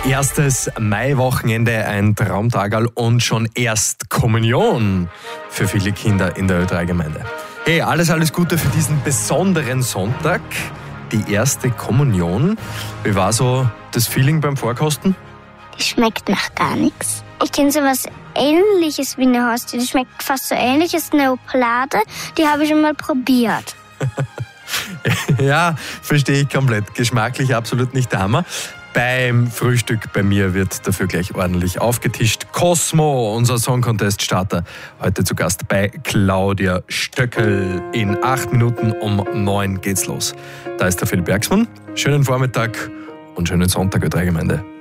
Erstes Maiwochenende, ein Traumtagerl und schon Erstkommunion für viele Kinder in der Ö3-Gemeinde. Hey, alles Gute für diesen besonderen Sonntag, die erste Kommunion. Wie war so das Feeling beim Vorkosten? Die schmeckt nach gar nichts. Ich kenne so was Ähnliches wie eine Hostie. Die schmeckt fast so ähnlich, ist eine Oblade. Die habe ich schon mal probiert. Ja, verstehe ich komplett. Geschmacklich absolut nicht der Hammer. Beim Frühstück bei mir wird dafür gleich ordentlich aufgetischt. Cosmo, unser Song Contest Starter, heute zu Gast bei Claudia Stöckel. In 8 Minuten um 9 geht's los. Da ist der Philipp Bergsmann. Schönen Vormittag und schönen Sonntag, Ö3-Gemeinde.